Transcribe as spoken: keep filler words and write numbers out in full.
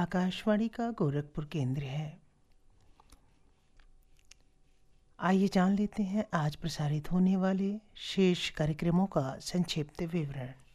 आकाशवाणी का गोरखपुर केंद्र है। आइए जान लेते हैं आज प्रसारित होने वाले शेष कार्यक्रमों का संक्षिप्त विवरण।